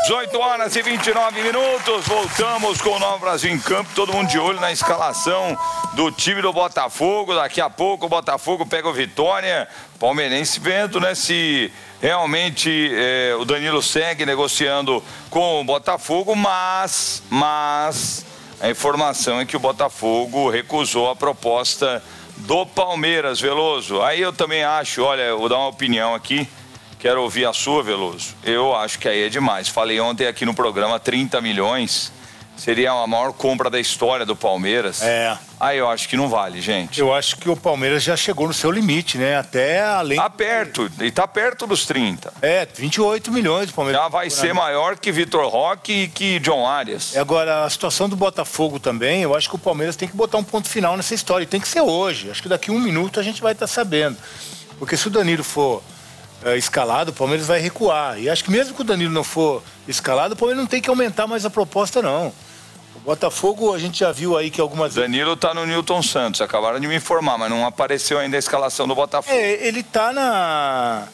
18 horas e 29 minutos, voltamos com o Nova Brasil em campo, todo mundo de olho na escalação do time do Botafogo. Daqui a pouco o Botafogo pega o Vitória, palmeirense vendo, né, se realmente o Danilo segue negociando com o Botafogo, mas a informação é que o Botafogo recusou a proposta do Palmeiras, Veloso. Aí eu também acho, olha, eu vou dar uma opinião aqui. Quero ouvir a sua, Veloso. Eu acho que aí é demais. Falei ontem aqui no programa, 30 milhões seria a maior compra da história do Palmeiras. Aí eu acho que não vale, gente. Eu acho que o Palmeiras já chegou no seu limite, né? Até além... Tá perto, e tá perto dos 30. 28 milhões o Palmeiras. Já vai ser maior que Vitor Roque e que John Arias. Agora, a situação do Botafogo também, eu acho que o Palmeiras tem que botar um ponto final nessa história. E tem que ser hoje. Acho que daqui a um minuto a gente vai estar sabendo. Porque se o Danilo for... escalado, o Palmeiras vai recuar. E acho que mesmo que o Danilo não for escalado, o Palmeiras não tem que aumentar mais a proposta, não. O Botafogo, a gente já viu aí que algumas... Danilo tá no Newton Santos, acabaram de me informar, mas não apareceu ainda a escalação do Botafogo. Ele tá na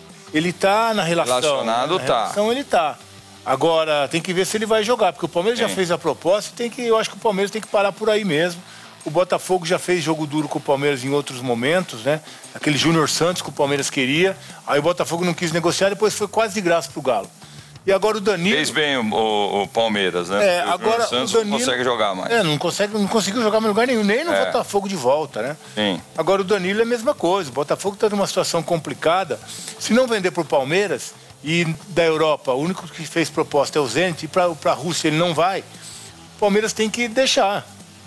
relação. Relacionado, né? tá. Relação ele tá. Agora, tem que ver se ele vai jogar, porque o Palmeiras já fez a proposta e eu acho que o Palmeiras tem que parar por aí mesmo. O Botafogo já fez jogo duro com o Palmeiras em outros momentos, né? Aquele Júnior Santos que o Palmeiras queria. Aí o Botafogo não quis negociar, depois foi quase de graça pro Galo. E agora o Danilo... Fez bem o Palmeiras, né? Agora o Santos o Danilo... não consegue jogar mais. Não conseguiu jogar em lugar nenhum, nem no Botafogo de volta, né? Sim. Agora o Danilo é a mesma coisa. O Botafogo está numa situação complicada. Se não vender pro Palmeiras e da Europa, o único que fez proposta é o Zenit, e para a Rússia ele não vai, o Palmeiras tem que deixar.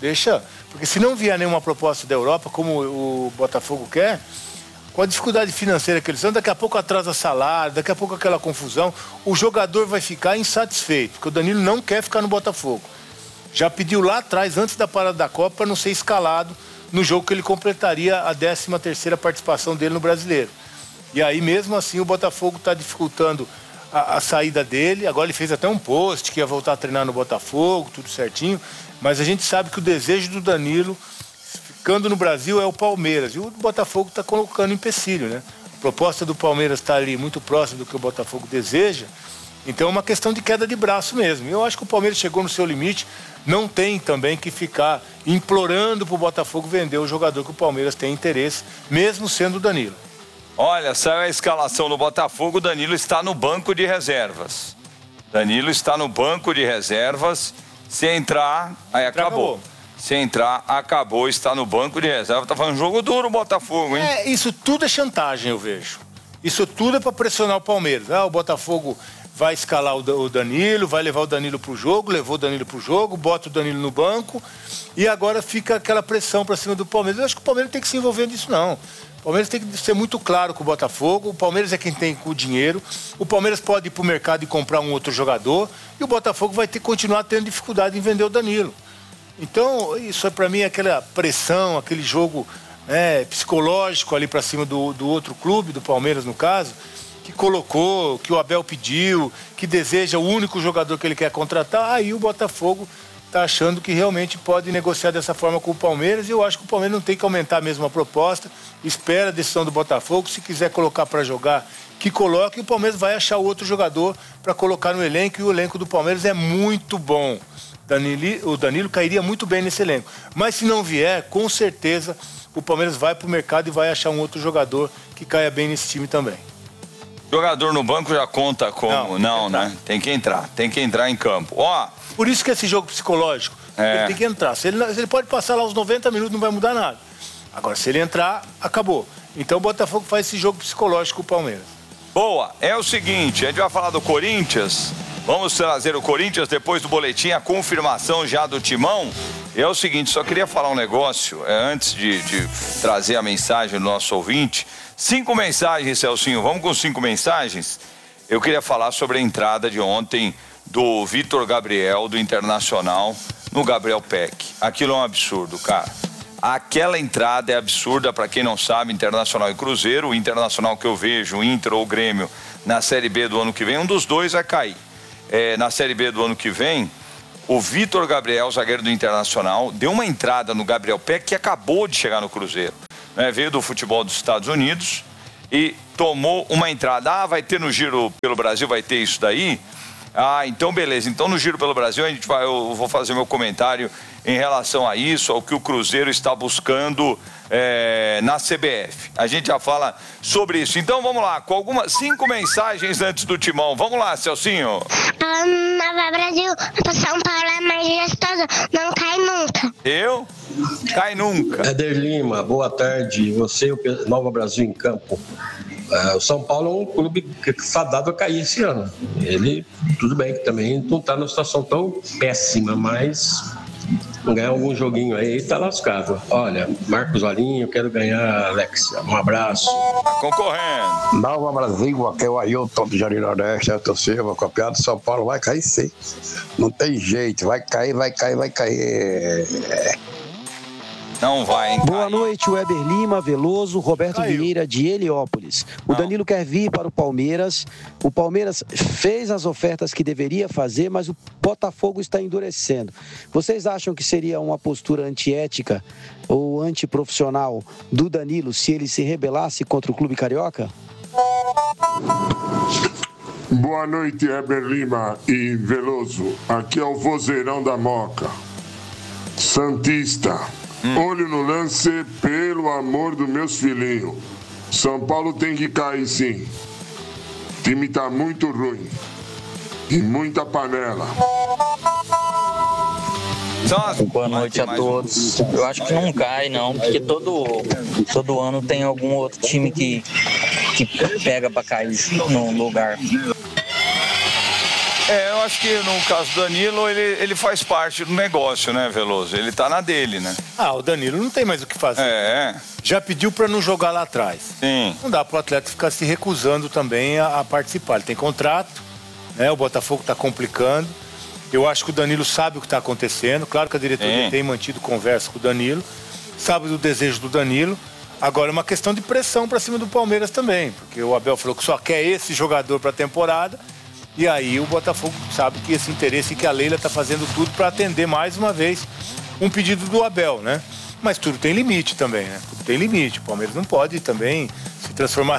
Porque se não vier nenhuma proposta da Europa, como o Botafogo quer, com a dificuldade financeira que eles estão, daqui a pouco atrasa salário, daqui a pouco aquela confusão, o jogador vai ficar insatisfeito, porque o Danilo não quer ficar no Botafogo. Já pediu lá atrás, antes da parada da Copa, para não ser escalado no jogo que ele completaria a 13ª participação dele no Brasileiro. E aí, mesmo assim, o Botafogo está dificultando a saída dele. Agora ele fez até um post que ia voltar a treinar no Botafogo, tudo certinho. Mas a gente sabe que o desejo do Danilo, ficando no Brasil, é o Palmeiras. E o Botafogo está colocando empecilho, né? A proposta do Palmeiras está ali muito próxima do que o Botafogo deseja. Então é uma questão de queda de braço mesmo. Eu acho que o Palmeiras chegou no seu limite. Não tem também que ficar implorando para o Botafogo vender o jogador que o Palmeiras tem interesse, mesmo sendo o Danilo. Olha, saiu a escalação do Botafogo, o Danilo está no banco de reservas. Danilo está no banco de reservas. Se entrar, aí acabou. Se entrar, acabou, está no banco de reserva. Tá fazendo um jogo duro o Botafogo, hein? Isso tudo é chantagem, eu vejo. Isso tudo é para pressionar o Palmeiras. O Botafogo vai escalar o Danilo, vai levar o Danilo pro jogo, levou o Danilo pro jogo, bota o Danilo no banco e agora fica aquela pressão para cima do Palmeiras. Eu acho que o Palmeiras tem que se envolver nisso, não. O Palmeiras tem que ser muito claro com o Botafogo. O Palmeiras é quem tem o dinheiro. O Palmeiras pode ir pro mercado e comprar um outro jogador e o Botafogo vai ter que continuar tendo dificuldade em vender o Danilo. Então, isso para mim é aquela pressão, aquele jogo psicológico ali para cima do outro clube, do Palmeiras no caso, que colocou, que o Abel pediu, que deseja o único jogador que ele quer contratar. Aí o Botafogo está achando que realmente pode negociar dessa forma com o Palmeiras, e eu acho que o Palmeiras não tem que aumentar mesmo a proposta, espera a decisão do Botafogo, se quiser colocar para jogar, que coloque, e o Palmeiras vai achar outro jogador para colocar no elenco, e o elenco do Palmeiras é muito bom. O Danilo cairia muito bem nesse elenco, mas se não vier, com certeza o Palmeiras vai para o mercado e vai achar um outro jogador que caia bem nesse time também. Jogador no banco já conta como? Não, né? Tem que entrar em campo. Por isso que esse jogo psicológico, ele tem que entrar. Se ele pode passar lá os 90 minutos, não vai mudar nada. Agora, se ele entrar, acabou. Então o Botafogo faz esse jogo psicológico com o Palmeiras. Boa, é o seguinte, a gente vai falar do Corinthians. Vamos trazer o Corinthians depois do boletim, a confirmação já do Timão. É o seguinte, só queria falar um negócio, antes de trazer a mensagem do nosso ouvinte. 5 mensagens, Celcinho, vamos com 5 mensagens? Eu queria falar sobre a entrada de ontem do Vitor Gabriel, do Internacional, no Gabriel Peck. Aquilo é um absurdo, cara. Aquela entrada é absurda, para quem não sabe, Internacional e Cruzeiro. O Internacional que eu vejo, o Inter ou o Grêmio, na Série B do ano que vem, um dos dois vai cair. Na Série B do ano que vem, o Vitor Gabriel, zagueiro do Internacional, deu uma entrada no Gabriel Peck, que acabou de chegar no Cruzeiro. Veio do futebol dos Estados Unidos e tomou uma entrada. Vai ter no Giro pelo Brasil, vai ter isso daí. Ah, então beleza. Então no Giro pelo Brasil eu vou fazer meu comentário em relação a isso, ao que o Cruzeiro está buscando na CBF. A gente já fala sobre isso. Então vamos lá, com algumas 5 mensagens antes do Timão. Vamos lá, Celcinho. Nova Brasil, São Paulo é mais gostoso, não cai nunca. Eu? Cai nunca. Éder Lima, boa tarde. Você e o Nova Brasil em campo. O São Paulo é um clube fadado a cair esse ano. Ele, tudo bem, que também não está numa situação tão péssima, mas ganhar algum joguinho aí tá lascado. Olha, Marcos Valinho, eu quero ganhar, Alexia. Um abraço. Concorrendo. Nova Brasil, aqui é o Ailton do Jardim Nordeste, Ailton Silva, campeão do São Paulo, vai cair sim. Não tem jeito, vai cair. Não vai, hein? Boa noite, Weber Lima, Veloso, Roberto Vieira de Heliópolis. O Danilo quer vir para o Palmeiras. O Palmeiras fez as ofertas que deveria fazer, mas o Botafogo está endurecendo. Vocês acham que seria uma postura antiética ou antiprofissional do Danilo se ele se rebelasse contra o clube carioca? Boa noite, Weber Lima e Veloso. Aqui é o vozeirão da Moca. Santista. Olho no lance, pelo amor dos meus filhinhos. São Paulo tem que cair sim. O time tá muito ruim. E muita panela. Boa noite a todos. Eu acho que não cai, não, porque todo ano tem algum outro time que pega pra cair no lugar. Eu acho que no caso do Danilo, ele faz parte do negócio, né, Veloso? Ele tá na dele, né? O Danilo não tem mais o que fazer. Já pediu para não jogar lá atrás. Sim. Não dá pro atleta ficar se recusando também a participar. Ele tem contrato, né? O Botafogo tá complicando. Eu acho que o Danilo sabe o que está acontecendo. Claro que a diretoria tem mantido conversa com o Danilo, sabe do desejo do Danilo. Agora é uma questão de pressão para cima do Palmeiras também, porque o Abel falou que só quer esse jogador para a temporada. E aí o Botafogo sabe que esse interesse e que a Leila está fazendo tudo para atender mais uma vez um pedido do Abel, né? Mas tudo tem limite também, né? Tudo tem limite. O Palmeiras não pode também se transformar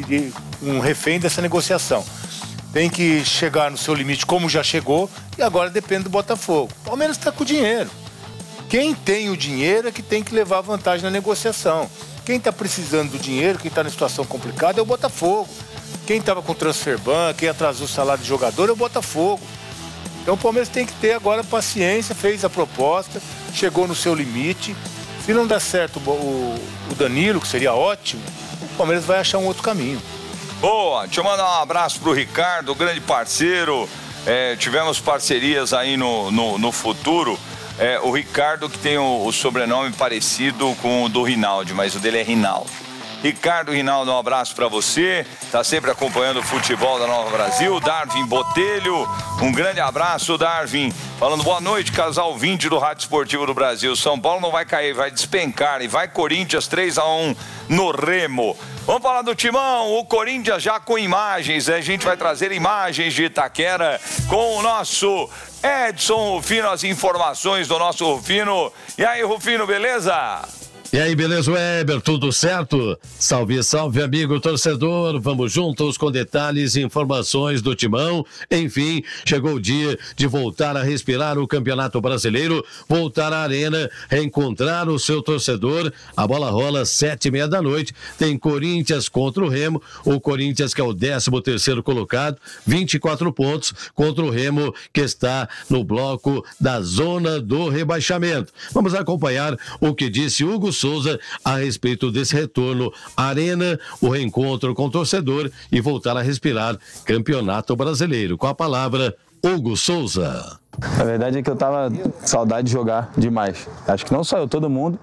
um refém dessa negociação. Tem que chegar no seu limite como já chegou e agora depende do Botafogo. O Palmeiras está com o dinheiro. Quem tem o dinheiro é que tem que levar vantagem na negociação. Quem está precisando do dinheiro, quem está na situação complicada é o Botafogo. Quem estava com o transfer ban, quem atrasou o salário de jogador é o Botafogo. Então o Palmeiras tem que ter agora paciência, fez a proposta, chegou no seu limite. Se não der certo o Danilo, que seria ótimo, o Palmeiras vai achar um outro caminho. Boa, deixa eu mandar um abraço pro Ricardo, grande parceiro. Tivemos parcerias aí no futuro. O Ricardo que tem o sobrenome parecido com o do Rinaldi, mas o dele é Rinaldo. Ricardo Rinaldo, um abraço para você, tá sempre acompanhando o futebol da Nova Brasil. Darwin Botelho, um grande abraço, Darwin. Falando boa noite, casal 20 do Rádio Esportivo do Brasil. São Paulo não vai cair, vai despencar e vai Corinthians 3-1 no Remo. Vamos falar do Timão, o Corinthians já com imagens, a gente vai trazer imagens de Itaquera com o nosso Edson Rufino, as informações do nosso Rufino. E aí, Rufino, beleza? E aí, beleza, Weber? Tudo certo? Salve, salve, amigo torcedor. Vamos juntos com detalhes e informações do Timão. Enfim, chegou o dia de voltar a respirar o Campeonato Brasileiro, voltar à arena, reencontrar o seu torcedor. A bola rola 7h30 da noite. Tem Corinthians contra o Remo. O Corinthians, que é o 13º colocado, 24 pontos, contra o Remo, que está no bloco da zona do rebaixamento. Vamos acompanhar o que disse Hugo Souza a respeito desse retorno à arena, o reencontro com o torcedor e voltar a respirar Campeonato Brasileiro. Com a palavra, Hugo Souza. A verdade é que eu tava com saudade de jogar demais. Acho que não só eu, todo mundo.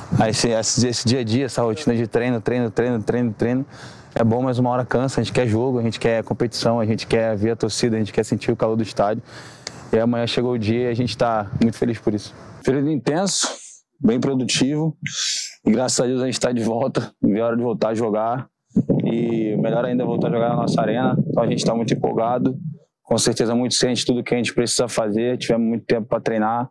Esse dia a dia, essa rotina de treino, é bom, mas uma hora cansa. A gente quer jogo, a gente quer competição, a gente quer ver a torcida, a gente quer sentir o calor do estádio. E amanhã chegou o dia e a gente tá muito feliz por isso. Período intenso, bem produtivo, e graças a Deus a gente está de volta, é hora de voltar a jogar, e melhor ainda voltar a jogar na nossa arena. Então a gente está muito empolgado, com certeza muito ciente de tudo que a gente precisa fazer, tivemos muito tempo para treinar,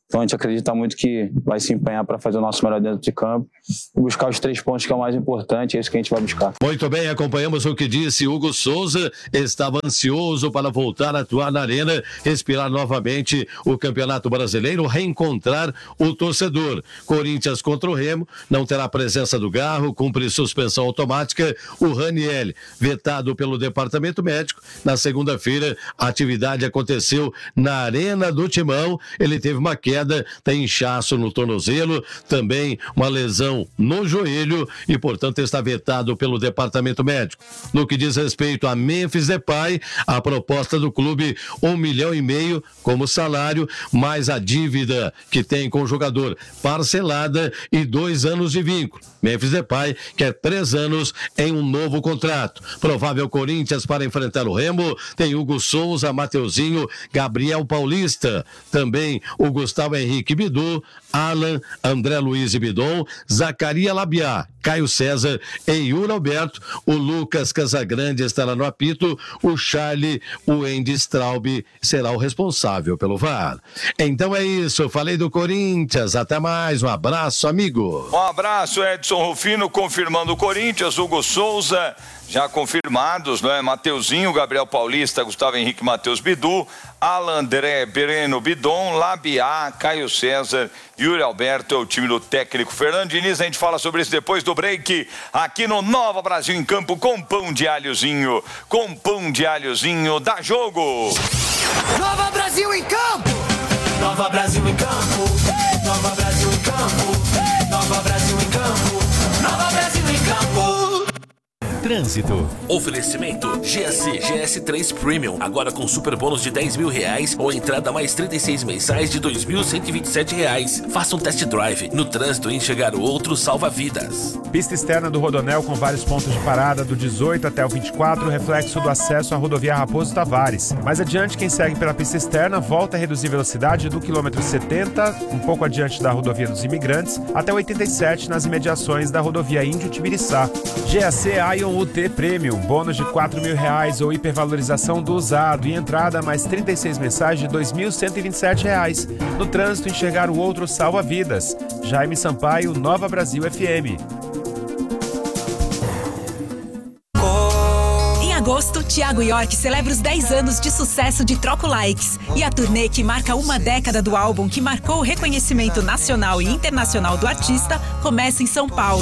Então a gente acredita muito que vai se empenhar para fazer o nosso melhor dentro de campo e buscar os 3 pontos, que é o mais importante, é isso que a gente vai buscar. Muito bem, acompanhamos o que disse Hugo Souza, estava ansioso para voltar a atuar na arena, respirar novamente o Campeonato Brasileiro, reencontrar o torcedor. Corinthians contra o Remo, não terá presença do Garro, cumpre suspensão automática, o Raniel, vetado pelo Departamento Médico. Na segunda-feira, a atividade aconteceu na Arena do Timão, ele teve uma queda, tem inchaço no tornozelo, também uma lesão no joelho e, portanto, está vetado pelo Departamento Médico. No que diz respeito a Memphis Depay, a proposta do clube, 1,5 milhão como salário, mais a dívida que tem com o jogador parcelada e 2 anos de vínculo. Memphis Depay quer 3 anos em um novo contrato. Provável Corinthians para enfrentar o Remo, tem Hugo Souza, Mateuzinho, Gabriel Paulista, também o Gustavo Henrique Bidu, Alan, André Luiz e Bidon, Zacaria Labiá, Caio César e Yuri Alberto, o Lucas Casagrande estará no apito, o Charlie, o Andy Straub será o responsável pelo VAR. Então é isso, falei do Corinthians, até mais, um abraço, amigo. Um abraço, Edson Rufino, confirmando o Corinthians, Hugo Souza, já confirmados, não é? Mateuzinho, Gabriel Paulista, Gustavo Henrique, Matheus Bidu, Alan, André, Bereno, Bidon, Labiá, Caio César, Yuri Alberto, é o time do técnico Fernando Diniz. A gente fala sobre isso depois do break, aqui no Nova Brasil em Campo, com pão de alhozinho, dá jogo! Nova Brasil em Campo! Nova Brasil em Campo! Nova Brasil em Campo! Nova Brasil em Campo! Nova Brasil em Campo! Trânsito. Oferecimento GS3 Premium. Agora com super bônus de R$10 mil ou entrada mais 36 mensais de R$2.127. Faça um test drive. No trânsito, enxergar o outro salva vidas. Pista externa do Rodonel com vários pontos de parada do 18 até o 24, reflexo do acesso à rodovia Raposo Tavares. Mais adiante, quem segue pela pista externa volta a reduzir velocidade do quilômetro 70, um pouco adiante da rodovia dos Imigrantes, até o 87 nas imediações da rodovia Índio Tibiriçá. GAC Ion UT Premium, bônus de R$4 mil ou hipervalorização do usado e entrada mais 36 mensais de R$2.127. No trânsito, enxergar o outro salva vidas. Jaime Sampaio, Nova Brasil FM. Em agosto, Thiago York celebra os 10 anos de sucesso de Troco Likes e a turnê que marca uma década do álbum que marcou o reconhecimento nacional e internacional do artista começa em São Paulo.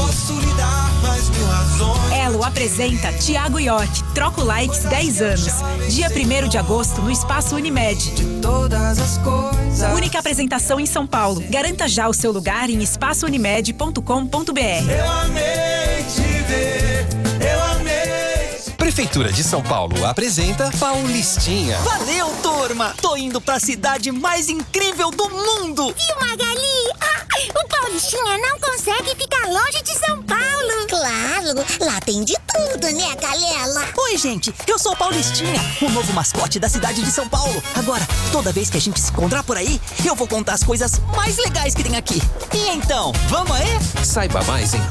Elo apresenta Thiago York, Troco Likes 10 anos, dia 1º de agosto no Espaço Unimed. Única apresentação em São Paulo. Garanta já o seu lugar em espaçounimed.com.br. Eu amei te ver, eu amei. Prefeitura de São Paulo apresenta Paulistinha. Valeu, turma! Tô indo pra cidade mais incrível do mundo! Viu, Magali? O Paulistinha não consegue ficar longe de São Paulo. Claro, lá tem de tudo, né, Galela? Oi, gente, eu sou o Paulistinha, o novo mascote da cidade de São Paulo. Agora, toda vez que a gente se encontrar por aí, eu vou contar as coisas mais legais que tem aqui. E então, vamos aí? Saiba mais em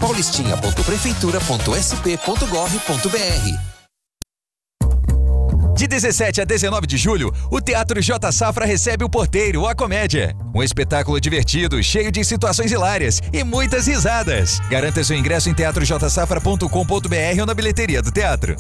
paulistinha.prefeitura.sp.gov.br. De 17 a 19 de julho, o Teatro J Safra recebe O Porteiro, a Comédia. Um espetáculo divertido, cheio de situações hilárias e muitas risadas. Garanta seu ingresso em teatrojsafra.com.br ou na bilheteria do teatro.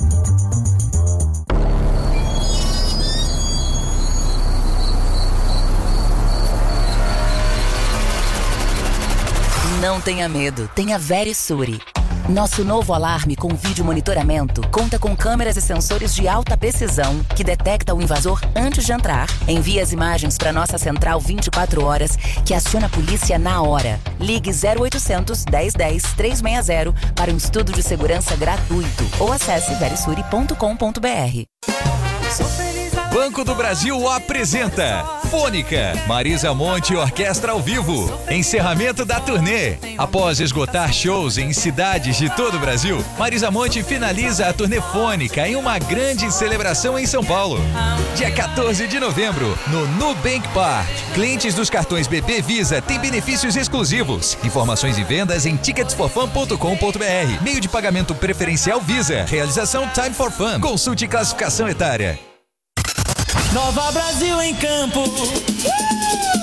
Não tenha medo, tenha Verisure. Nosso novo alarme com vídeo monitoramento conta com câmeras e sensores de alta precisão que detecta o invasor antes de entrar. Envia as imagens para nossa central 24 horas que aciona a polícia na hora. Ligue 0800 1010 360 para um estudo de segurança gratuito ou acesse verisure.com.br. Banco do Brasil apresenta Fônica, Marisa Monte Orquestra ao vivo. Encerramento da turnê. Após esgotar shows em cidades de todo o Brasil, Marisa Monte finaliza a turnê Fônica em uma grande celebração em São Paulo. Dia 14 de novembro, no Nubank Park. Clientes dos cartões BB Visa têm benefícios exclusivos. Informações e vendas em ticketsforfun.com.br. Meio de pagamento preferencial Visa. Realização Time for Fun. Consulte classificação etária. Nova Brasil em Campo.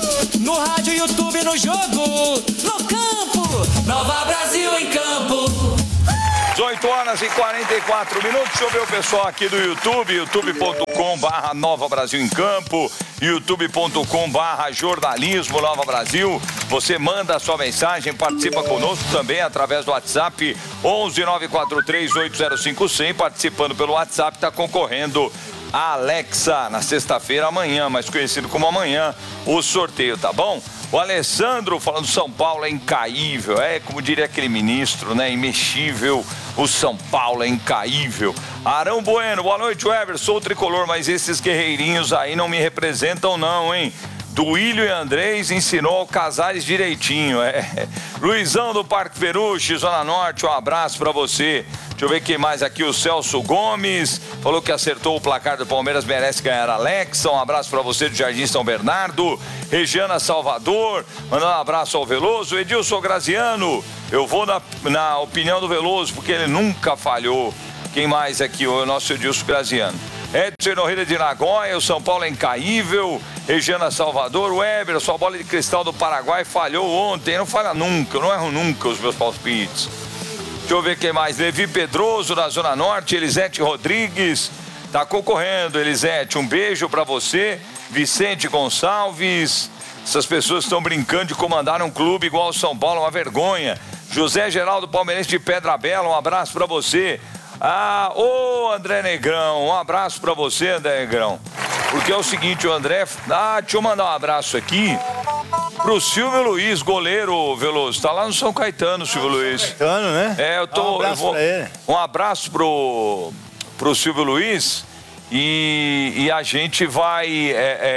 No rádio, YouTube, no jogo, no campo. Nova Brasil em campo. 18 horas e 44 minutos. Deixa eu ver o pessoal aqui do YouTube, youtube.com/Nova Brasil em Campo, youtube.com/jornalismo Nova Brasil. Você manda a sua mensagem, participa conosco também através do WhatsApp 11943805100. Participando pelo WhatsApp, está concorrendo a Alexa na sexta-feira, amanhã, mais conhecido como amanhã, o sorteio, tá bom? O Alessandro falando São Paulo é incaível, como diria aquele ministro, né? Imexível, o São Paulo é incaível. Arão Bueno, boa noite, Weber, sou o tricolor, mas esses guerreirinhos aí não me representam não, hein? Duílio e Andrés ensinou ao Casares direitinho, Luizão do Parque Peruche, Zona Norte, um abraço pra você. Deixa eu ver quem mais aqui, o Celso Gomes, falou que acertou o placar do Palmeiras, merece ganhar a Alexa, um abraço pra você do Jardim São Bernardo. Regiana Salvador, mandando um abraço ao Veloso. Edilson Graziano, eu vou na opinião do Veloso, porque ele nunca falhou. Quem mais aqui, o nosso Edilson Graziano. Edson Norreira de Nagoya, o São Paulo é incaível. Regiana Salvador, Weber, sua bola de cristal do Paraguai falhou ontem, não falha nunca, eu não erro nunca os meus palpites. Deixa eu ver quem mais, Levi Pedroso na Zona Norte, Elisete Rodrigues, tá concorrendo, Elisete, um beijo pra você. Vicente Gonçalves, essas pessoas estão brincando de comandar um clube igual ao São Paulo, uma vergonha. José Geraldo Palmeirense de Pedra Bela, um abraço pra você. André Negrão, um abraço pra você, André Negrão. Porque é o seguinte, o André... deixa eu mandar um abraço aqui pro Silvio Luiz, goleiro, Veloso. Tá lá no São Caetano, Silvio Luiz. Caetano, né? Um abraço pra pro Silvio Luiz. E a gente vai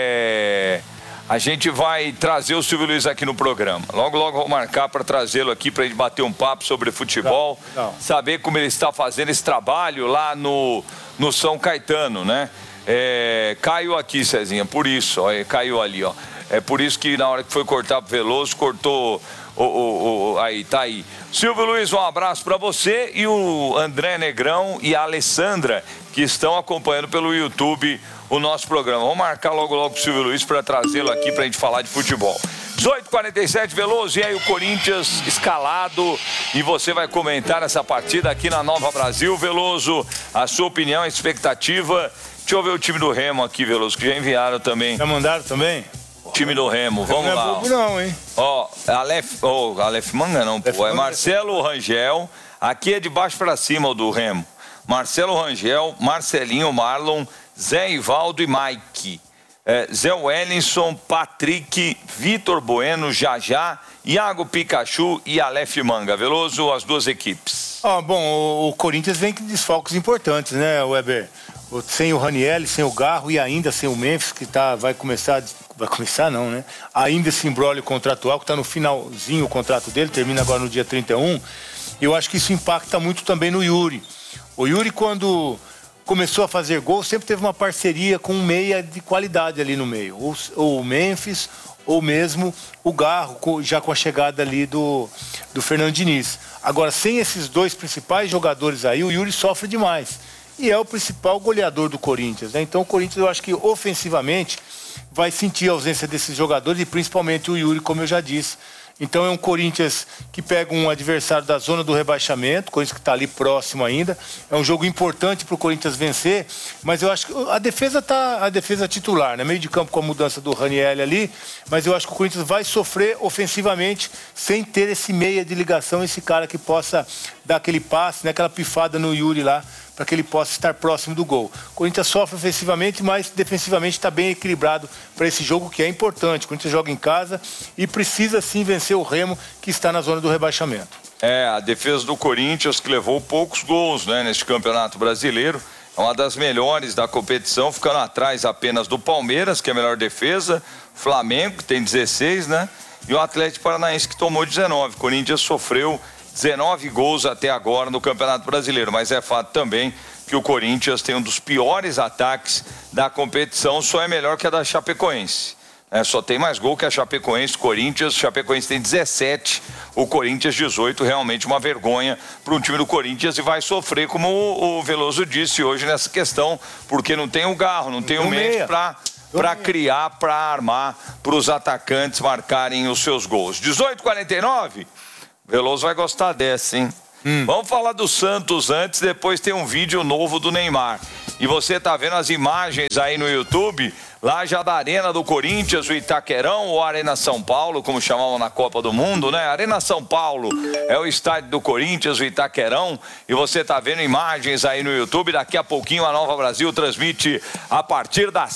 trazer o Silvio Luiz aqui no programa. Logo vou marcar para trazê-lo aqui para a gente bater um papo sobre futebol, saber como ele está fazendo esse trabalho lá no São Caetano, né? Caiu aqui, Cezinha, por isso, caiu ali, ó. É por isso que na hora que foi cortar pro Veloso, cortou aí, tá aí. Silvio Luiz, um abraço para você e o André Negrão e a Alessandra, que estão acompanhando pelo YouTube o nosso programa. Vamos marcar logo o Silvio Luiz para trazê-lo aqui para a gente falar de futebol. 18h47, Veloso, e aí o Corinthians escalado, e você vai comentar essa partida aqui na Nova Brasil. Veloso, a sua opinião, a expectativa. Deixa eu ver o time do Remo aqui, Veloso, que já enviaram também. Já mandaram também? Time do Remo, vamos lá. Não é bobo não, hein? Aleph Manga não, pô. É Marcelo Rangel, aqui é de baixo para cima o do Remo. Marcelo Rangel, Marcelinho, Marlon, Zé Ivaldo e Mike. Zé Wellington, Patrick, Vitor Bueno, Jajá, Iago Pikachu e Aleph Manga. Veloso, as duas equipes. Bom, o Corinthians vem com desfalques importantes, né, Weber? Sem o Raniel, sem o Garro e ainda sem o Memphis, que vai começar não, né? Ainda esse imbróglio contratual, que está no finalzinho o contrato dele, termina agora no dia 31. Eu acho que isso impacta muito também no Yuri. O Yuri, quando começou a fazer gol, sempre teve uma parceria com um meia de qualidade ali no meio. Ou o Memphis, ou mesmo o Garro, já com a chegada ali do Fernando Diniz. Agora, sem esses dois principais jogadores aí, o Yuri sofre demais. E é o principal goleador do Corinthians, né? Então o Corinthians, eu acho que ofensivamente vai sentir a ausência desses jogadores e principalmente o Yuri, como eu já disse. Então é um Corinthians que pega um adversário da zona do rebaixamento, Corinthians que está ali próximo ainda. É um jogo importante para o Corinthians vencer, mas eu acho que a defesa titular, né? Meio de campo com a mudança do Raniel ali, mas eu acho que o Corinthians vai sofrer ofensivamente sem ter esse meia de ligação, esse cara que possa dar aquele passe, né? Aquela pifada no Yuri lá, para que ele possa estar próximo do gol. O Corinthians sofre ofensivamente, mas defensivamente está bem equilibrado para esse jogo, que é importante. O Corinthians joga em casa e precisa sim vencer o Remo, que está na zona do rebaixamento. A defesa do Corinthians, que levou poucos gols, né, neste Campeonato Brasileiro, é uma das melhores da competição, ficando atrás apenas do Palmeiras, que é a melhor defesa, Flamengo, que tem 16, né, e o Atlético Paranaense, que tomou 19. O Corinthians sofreu 19 gols até agora no Campeonato Brasileiro, mas é fato também que o Corinthians tem um dos piores ataques da competição, só é melhor que a da Chapecoense. Só tem mais gol que a Chapecoense, Corinthians. Chapecoense tem 17, o Corinthians 18, realmente uma vergonha para um time do Corinthians, e vai sofrer, como o Veloso disse hoje nessa questão, porque não tem o Garro, não tem o Mendes para criar, para armar, para os atacantes marcarem os seus gols. 18h49, Veloso vai gostar dessa, hein? Vamos falar do Santos antes, depois tem um vídeo novo do Neymar. E você tá vendo as imagens aí no YouTube, lá já da Arena do Corinthians, o Itaquerão, ou Arena São Paulo, como chamavam na Copa do Mundo, né? Arena São Paulo é o estádio do Corinthians, o Itaquerão, e você tá vendo imagens aí no YouTube. Daqui a pouquinho a Nova Brasil transmite a partir das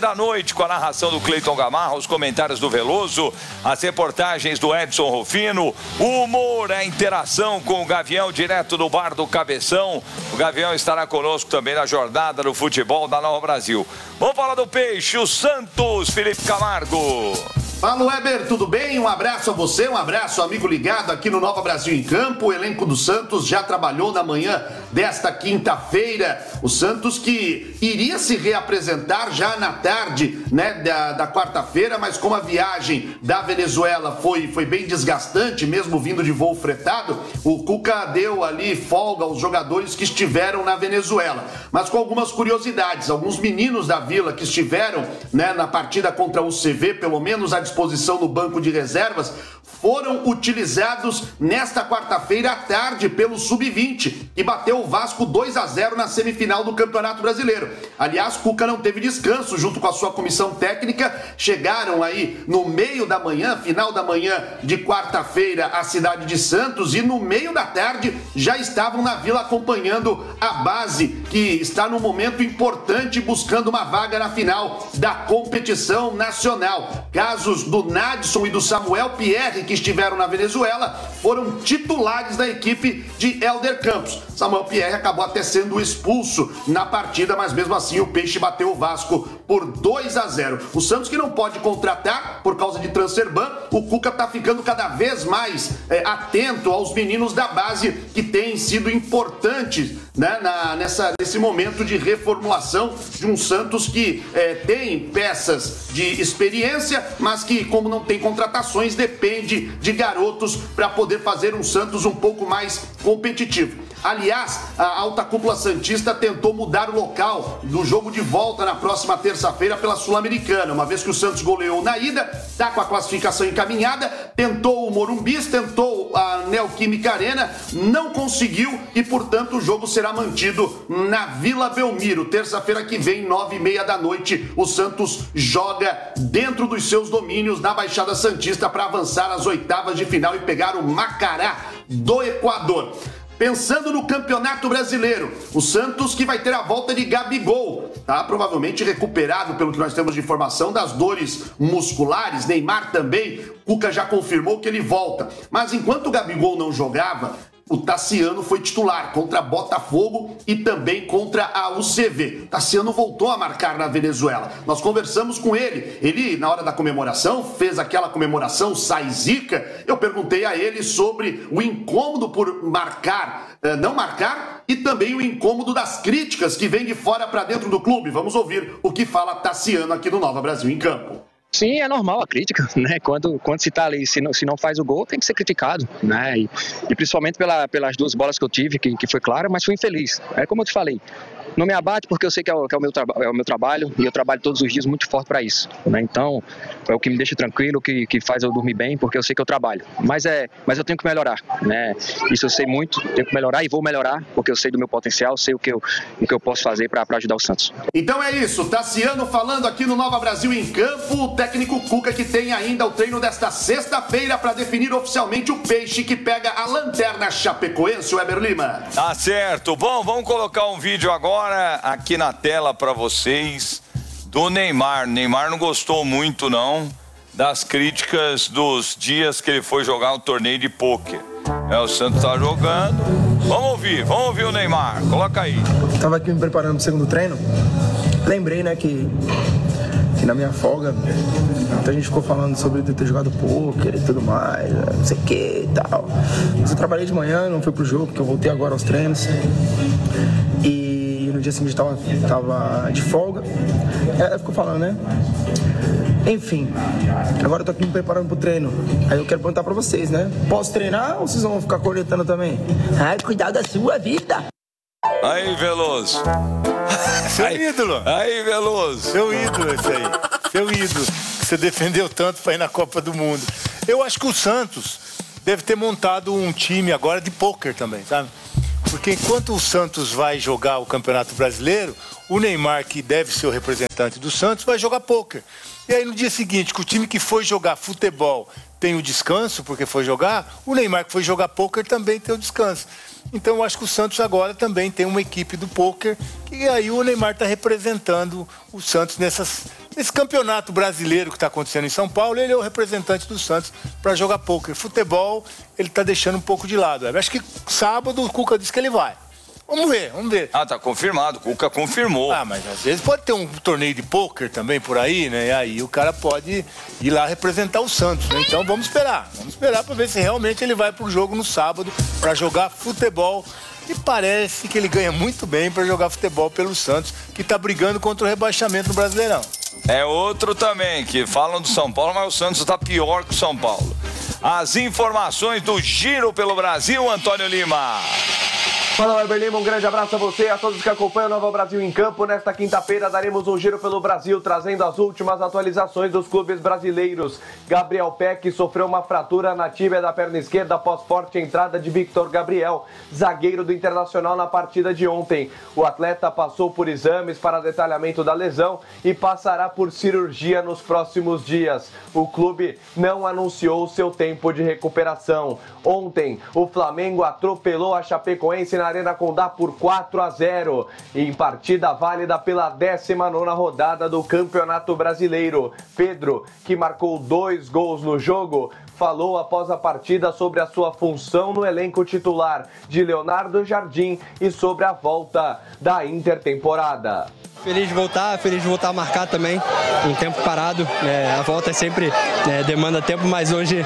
7h com a narração do Cleiton Gamarra, os comentários do Veloso, as reportagens do Edson Rufino, o humor, a interação com o Gavião direto do bar do Cabeção. O Gavião estará conosco também na jornada do futebol da Nova Brasil. Vamos falar do Peixe, o Santos, Felipe Camargo. Fala, Weber, tudo bem? Um abraço a você, um abraço, amigo ligado aqui no Nova Brasil em Campo. O elenco do Santos já trabalhou na manhã desta quinta-feira. O Santos que iria se reapresentar já na tarde, né, da quarta-feira, mas como a viagem da Venezuela foi bem desgastante, mesmo vindo de voo fretado, o Cuca deu ali folga aos jogadores que estiveram na Venezuela. Mas com algumas curiosidades, alguns meninos da Vila que estiveram, né, na partida contra o CV, pelo menos à disposição no banco de reservas, foram utilizados nesta quarta-feira à tarde pelo Sub-20, que bateu o Vasco 2-0 na semifinal do Campeonato Brasileiro. Aliás, Cuca não teve descanso junto com a sua comissão técnica, chegaram aí no meio da manhã, final da manhã de quarta-feira, à cidade de Santos, e no meio da tarde já estavam na Vila acompanhando a base, que está num momento importante buscando uma vaga na final da competição nacional. Casos do Nadson e do Samuel Pierre, que estiveram na Venezuela, foram titulares da equipe de Hélder Campos. Samuel Pierre acabou até sendo expulso na partida, mas mesmo assim o Peixe bateu o Vasco por 2-0. O Santos, que não pode contratar por causa de transferban, o Cuca está ficando cada vez mais atento aos meninos da base, que têm sido importantes, né, nesse momento de reformulação de um Santos que tem peças de experiência, mas que, como não tem contratações, depende de garotos para poder fazer um Santos um pouco mais competitivo. Aliás, a alta cúpula santista tentou mudar o local do jogo de volta na próxima terça-feira pela Sul-Americana. Uma vez que o Santos goleou na ida, está com a classificação encaminhada, tentou o Morumbis, tentou a Neoquímica Arena, não conseguiu e, portanto, o jogo será mantido na Vila Belmiro. Terça-feira que vem, 21h30, o Santos joga dentro dos seus domínios na Baixada Santista para avançar às oitavas de final e pegar o Macará do Equador. Pensando no Campeonato Brasileiro, o Santos que vai ter a volta de Gabigol, tá provavelmente recuperado, pelo que nós temos de informação, das dores musculares. Neymar também, Cuca já confirmou que ele volta. Mas enquanto o Gabigol não jogava, o Tassiano foi titular contra Botafogo e também contra a UCV. Tassiano voltou a marcar na Venezuela. Nós conversamos com ele. Ele, na hora da comemoração, fez aquela comemoração sai zica. Eu perguntei a ele sobre o incômodo por não marcar, e também o incômodo das críticas que vêm de fora para dentro do clube. Vamos ouvir o que fala Tassiano aqui no Nova Brasil em Campo. Sim, é normal a crítica, né? Quando se tá ali, se não faz o gol, tem que ser criticado, né? E principalmente pelas duas bolas que eu tive, que foi clara, mas fui infeliz. É como eu te falei, não me abate porque eu sei que é o meu trabalho e eu trabalho todos os dias muito forte para isso, né? Então, é o que me deixa tranquilo, que faz eu dormir bem, porque eu sei que eu trabalho. Mas eu tenho que melhorar, né? Isso eu sei muito, tenho que melhorar e vou melhorar, porque eu sei do meu potencial, sei o que eu posso fazer para ajudar o Santos. Então é isso, Tassiano falando aqui no Nova Brasil em Campo, o técnico Cuca que tem ainda o treino desta sexta-feira para definir oficialmente o Peixe que pega a lanterna chapecoense, o Weber Lima. Tá certo. Bom, vamos colocar um vídeo agora aqui na tela para vocês do Neymar. Neymar não gostou muito, não, das críticas dos dias que ele foi jogar um torneio de pôquer. O Santos tá jogando. Vamos ouvir o Neymar. Coloca aí. Tava aqui me preparando pro segundo treino. Lembrei, né, que na minha folga, muita gente ficou falando sobre eu ter jogado pôquer e tudo mais, não sei o que e tal. Mas eu trabalhei de manhã, não fui pro jogo, porque eu voltei agora aos treinos. E no dia seguinte tava de folga. Ela ficou falando, né? Enfim, agora eu tô aqui me preparando pro treino. Aí eu quero perguntar pra vocês, né? Posso treinar ou vocês vão ficar coletando também? Ai, cuidado da sua vida! Aí, Veloso. Seu ídolo. Aí, Veloso. Seu ídolo esse aí. Seu ídolo. Que você defendeu tanto para ir na Copa do Mundo. Eu acho que o Santos deve ter montado um time agora de pôquer também, sabe? Porque enquanto o Santos vai jogar o Campeonato Brasileiro, o Neymar, que deve ser o representante do Santos, vai jogar pôquer. E aí no dia seguinte, que o time que foi jogar futebol tem o descanso, porque foi jogar, o Neymar que foi jogar pôquer também tem o descanso. Então eu acho que o Santos agora também tem uma equipe do pôquer, que aí o Neymar está representando o Santos nesse campeonato brasileiro que está acontecendo em São Paulo. Ele é o representante do Santos para jogar pôquer. Futebol, ele está deixando um pouco de lado. Eu acho que sábado o Cuca disse que ele vai. Vamos ver. Ah, tá confirmado. O Cuca confirmou. Ah, mas às vezes pode ter um torneio de pôquer também por aí, né? E aí o cara pode ir lá representar o Santos, né? Então vamos esperar. Vamos esperar para ver se realmente ele vai pro jogo no sábado para jogar futebol. E parece que ele ganha muito bem para jogar futebol pelo Santos, que tá brigando contra o rebaixamento no Brasileirão. É outro também, que falam do São Paulo, mas o Santos tá pior que o São Paulo. As informações do Giro pelo Brasil, Antônio Lima. Fala, Weber Lima, um grande abraço a você e a todos que acompanham o Nova Brasil em Campo. Nesta quinta-feira daremos um giro pelo Brasil, trazendo as últimas atualizações dos clubes brasileiros. Gabriel Peck sofreu uma fratura na tíbia da perna esquerda após forte entrada de Victor Gabriel, zagueiro do Internacional, na partida de ontem. O atleta passou por exames para detalhamento da lesão e passará por cirurgia nos próximos dias. O clube não anunciou seu tempo de recuperação. Ontem, o Flamengo atropelou a Chapecoense na Arena Condá por 4-0, em partida válida pela 19ª rodada do Campeonato Brasileiro. Pedro, que marcou 2 gols no jogo, falou após a partida sobre a sua função no elenco titular de Leonardo Jardim e sobre a volta da intertemporada. Feliz de voltar a marcar também, um tempo parado, a volta sempre demanda tempo, mas hoje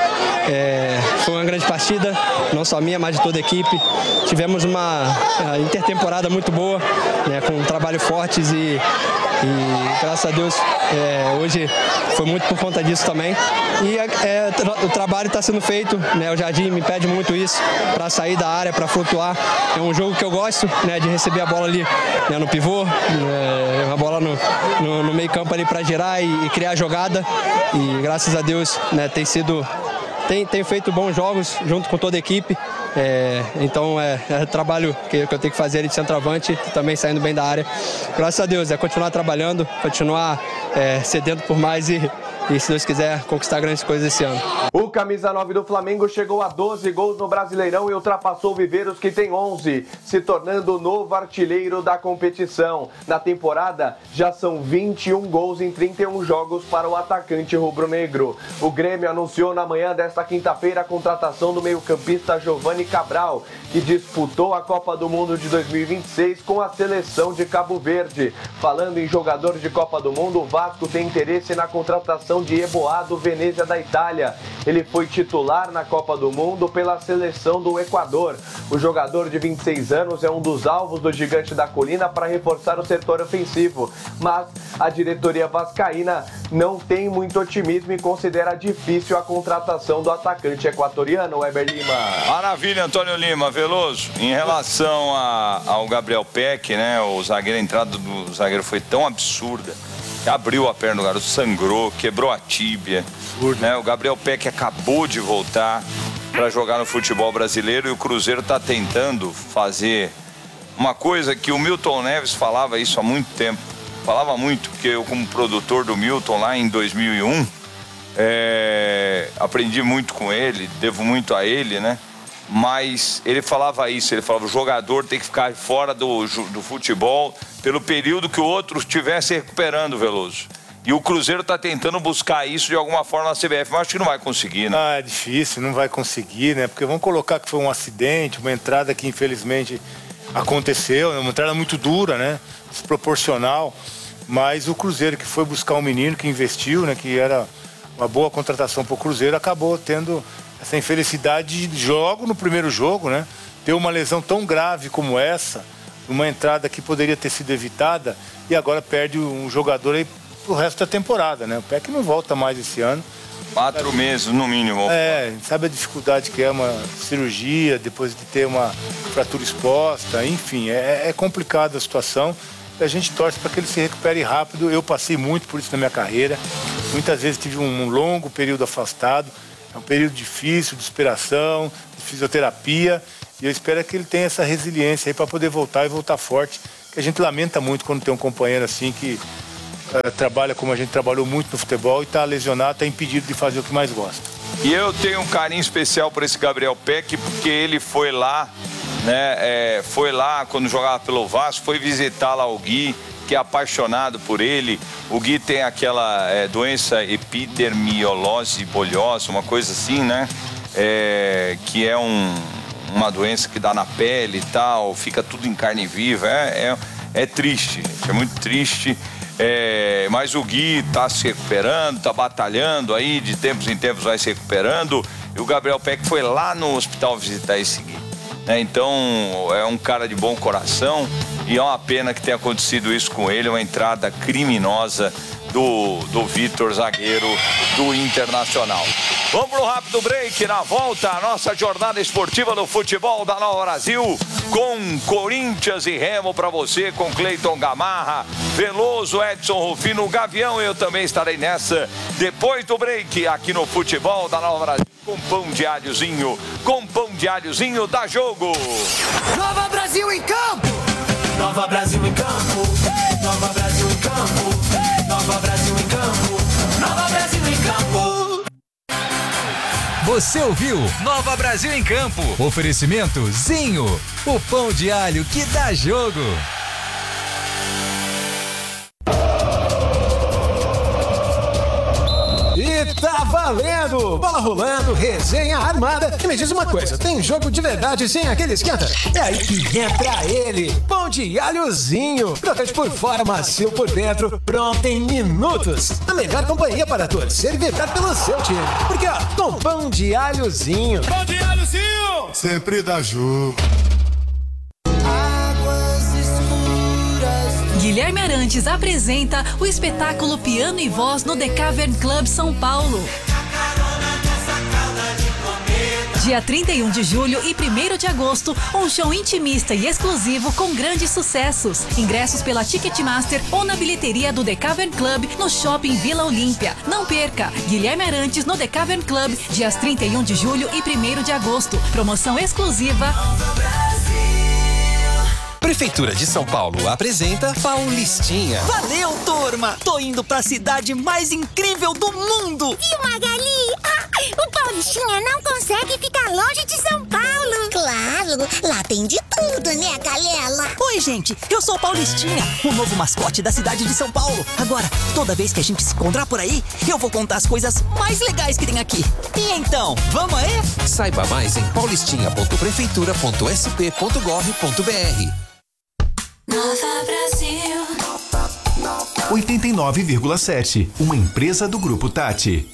foi uma grande partida, não só minha, mas de toda a equipe. Tivemos uma intertemporada muito boa, com um trabalho fortes e graças a Deus hoje foi muito por conta disso também. E o trabalho está sendo feito, o Jardim me pede muito isso, para sair da área, para flutuar. É um jogo que eu gosto, de receber a bola ali no pivô, uma bola no meio campo ali para girar e criar jogada. E graças a Deus tem feito bons jogos junto com toda a equipe. Então é trabalho que eu tenho que fazer ali de centroavante, também saindo bem da área. Graças a Deus, continuar trabalhando, continuar cedendo por mais e se Deus quiser, conquistar grandes coisas esse ano. O camisa 9 do Flamengo chegou a 12 gols no Brasileirão e ultrapassou o Viveiros, que tem 11, se tornando o novo artilheiro da competição. Na temporada, já são 21 gols em 31 jogos para o atacante rubro-negro. O Grêmio anunciou na manhã desta quinta-feira a contratação do meio-campista Giovani Cabral, que disputou a Copa do Mundo de 2026 com a seleção de Cabo Verde. Falando em jogador de Copa do Mundo, o Vasco tem interesse na contratação de Eboá do Venezia da Itália. Ele foi titular na Copa do Mundo pela seleção do Equador. O jogador de 26 anos é um dos alvos do Gigante da Colina para reforçar o setor ofensivo, mas a diretoria vascaína não tem muito otimismo e considera difícil a contratação do atacante equatoriano, Weber Lima. Maravilha, Antônio Lima. Veloso, em relação ao Gabriel Peck, a entrada do zagueiro foi tão absurda. Abriu a perna do garoto, sangrou, quebrou a tíbia. O Gabriel Peck acabou de voltar para jogar no futebol brasileiro e o Cruzeiro está tentando fazer uma coisa que o Milton Neves falava isso há muito tempo. Falava muito, porque eu, como produtor do Milton lá em 2001, aprendi muito com ele, devo muito a ele, Mas ele falava isso, ele falava: o jogador tem que ficar fora do futebol pelo período que o outro estivesse recuperando, Veloso. E o Cruzeiro está tentando buscar isso de alguma forma na CBF, mas acho que não vai conseguir, é difícil, não vai conseguir, Porque vamos colocar que foi um acidente, uma entrada que infelizmente aconteceu, uma entrada muito dura, desproporcional. Mas o Cruzeiro, que foi buscar um menino, que investiu, que era uma boa contratação para o Cruzeiro, acabou tendo essa infelicidade de no primeiro jogo, ter uma lesão tão grave como essa, uma entrada que poderia ter sido evitada, e agora perde um jogador aí pro resto da temporada, O Peck não volta mais esse ano. 4 meses no mínimo. Sabe a dificuldade que é uma cirurgia, depois de ter uma fratura exposta, enfim, é complicada a situação. a gente torce para que ele se recupere rápido. Eu passei muito por isso na minha carreira. Muitas vezes tive um longo período afastado. É um período difícil, de superação, de fisioterapia. E eu espero que ele tenha essa resiliência aí para poder voltar e voltar forte. Que a gente lamenta muito quando tem um companheiro assim que trabalha como a gente trabalhou muito no futebol e está lesionado, está impedido de fazer o que mais gosta. E eu tenho um carinho especial por esse Gabriel Peck, porque ele foi lá, né? Foi lá quando jogava pelo Vasco, foi visitar lá o Gui, que é apaixonado por ele. O Gui tem aquela doença epidermiolose bolhosa, uma coisa assim, né? Que é uma doença que dá na pele e tal, fica tudo em carne viva. É triste, é muito triste. Mas o Gui tá se recuperando, tá batalhando aí, de tempos em tempos vai se recuperando. E o Gabriel Peck foi lá no hospital visitar esse Gui. Então, é um cara de bom coração e é uma pena que tenha acontecido isso com ele, uma entrada criminosa do Vitor, zagueiro do Internacional. Vamos pro rápido break. Na volta, a nossa jornada esportiva do futebol da Nova Brasil, com Corinthians e Remo para você, com Cleiton Gamarra, Veloso, Edson Rufino, Gavião. Eu também estarei nessa depois do break aqui no futebol da Nova Brasil, com pão de alhozinho da Jogo. Nova Brasil em campo! Nova Brasil em campo! Nova Brasil em campo! Nova Brasil em campo! Nova Brasil em campo! Você ouviu Nova Brasil em Campo. Oferecimento Zinho, o pão de alho que dá jogo. E tá valendo! Bola rolando, resenha armada. E me diz uma coisa, tem jogo de verdade sem aquele esquenta? É aí que entra ele, pão de alhozinho. Crocante por fora, macio por dentro, pronto em minutos. A melhor companhia para torcer e vibrar pelo seu time. Porque ó, com pão de alhozinho. Pão de alhozinho! Sempre dá jogo. Guilherme Arantes apresenta o espetáculo Piano e Voz no The Cavern Club São Paulo. Dia 31 de julho e 1º de agosto, um show intimista e exclusivo com grandes sucessos. Ingressos pela Ticketmaster ou na bilheteria do The Cavern Club no Shopping Vila Olímpia. Não perca! Guilherme Arantes no The Cavern Club, dias 31 de julho e 1º de agosto. Promoção exclusiva. Prefeitura de São Paulo apresenta Paulistinha. Valeu, turma! Tô indo pra cidade mais incrível do mundo! Viu, Magali? O Paulistinha não consegue ficar longe de São Paulo. Claro, lá tem de tudo, né, Galela? Oi, gente, eu sou o Paulistinha, o novo mascote da cidade de São Paulo. Agora, toda vez que a gente se encontrar por aí, eu vou contar as coisas mais legais que tem aqui. E então, vamos aí? Saiba mais em paulistinha.prefeitura.sp.gov.br. Nova Brasil 89,7, uma empresa do Grupo Tati.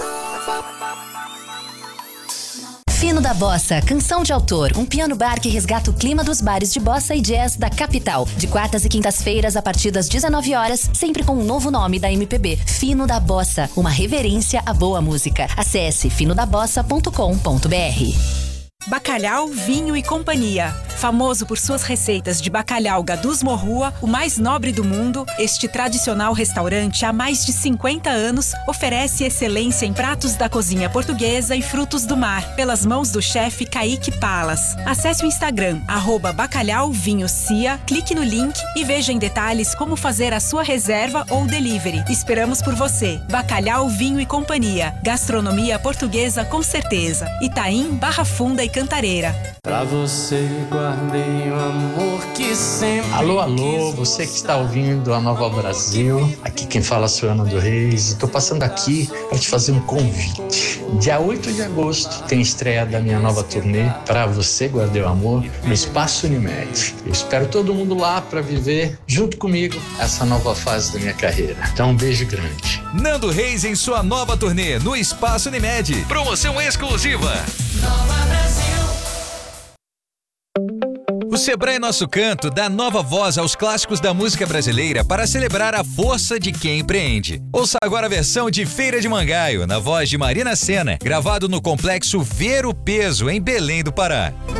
Fino da Bossa, canção de autor, um piano bar que resgata o clima dos bares de bossa e jazz da capital. De quartas e quintas-feiras a partir das 19 horas, sempre com um novo nome da MPB. Fino da Bossa, uma reverência à boa música. Acesse finodabossa.com.br. Bacalhau, Vinho e Companhia. Famoso por suas receitas de bacalhau Gadus Morrua, o mais nobre do mundo, este tradicional restaurante há mais de 50 anos oferece excelência em pratos da cozinha portuguesa e frutos do mar, pelas mãos do chefe Kaique Palas. Acesse o Instagram, @bacalhauvinhocia, clique no link e veja em detalhes como fazer a sua reserva ou delivery. Esperamos por você. Bacalhau, Vinho e Companhia. Gastronomia portuguesa com certeza. Itaim, Barra Funda e Cantareira. Pra você guardei o amor que sempre... Alô, você que está ouvindo a Nova Brasil. Aqui quem fala é o Fernando Reis. Estou passando aqui para te fazer um convite. Dia 8 de agosto tem estreia da minha nova turnê Pra Você Guardei o Amor no Espaço Unimed. Eu espero todo mundo lá para viver junto comigo essa nova fase da minha carreira. Então um beijo grande. Nando Reis em sua nova turnê no Espaço Unimed. Promoção exclusiva. Nova Brasil. O Sebrae Nosso Canto dá nova voz aos clássicos da música brasileira para celebrar a força de quem empreende. Ouça agora a versão de Feira de Mangaio, na voz de Marina Sena, gravado no Complexo Ver o Peso, em Belém do Pará.